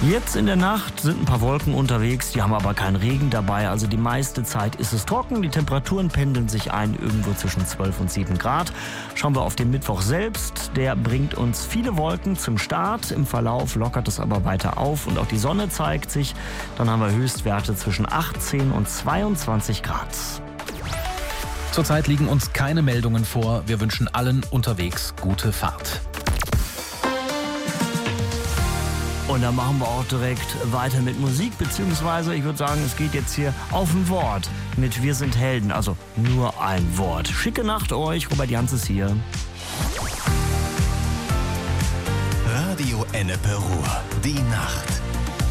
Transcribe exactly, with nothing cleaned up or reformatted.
Jetzt in der Nacht sind ein paar Wolken unterwegs, die haben aber keinen Regen dabei. Also die meiste Zeit ist es trocken. Die Temperaturen pendeln sich ein irgendwo zwischen zwölf und sieben Grad. Schauen wir auf den Mittwoch selbst. Der bringt uns viele Wolken zum Start. Im Verlauf lockert es aber weiter auf und auch die Sonne zeigt sich. Dann haben wir Höchstwerte zwischen achtzehn und zweiundzwanzig Grad. Zurzeit liegen uns keine Meldungen vor. Wir wünschen allen unterwegs gute Fahrt. Und dann machen wir auch direkt weiter mit Musik, beziehungsweise ich würde sagen, es geht jetzt hier auf ein Wort mit Wir sind Helden, also nur ein Wort. Schicke Nacht euch, Robert Jans ist hier. Radio Ennepe Ruhr, die Nacht.